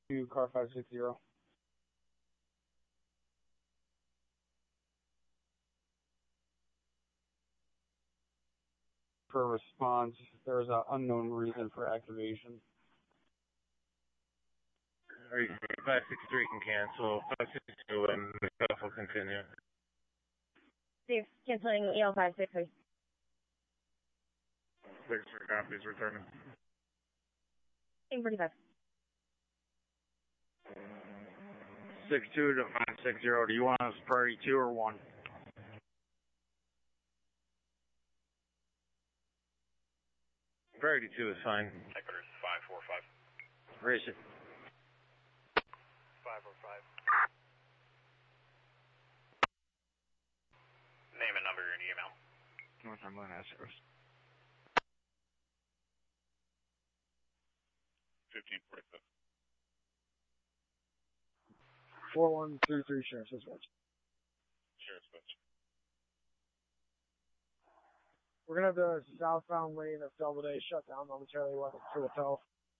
to car 560. For response, there was an unknown reason for activation. Are you 563 can cancel, 562 and McDuff will continue. Steve, canceling EL 563. 6 copies returning. 45. 62 to 560, do you want us priority 2 or 1? Priority 2 is fine. Headquarters 545. Race it. 545. Name and number and email. Northumberland Astros. 1545. 4133 Sheriff's Dispatch. Sheriff's Dispatch. We're going to have the southbound lane of Doubleday shut down momentarily to the south.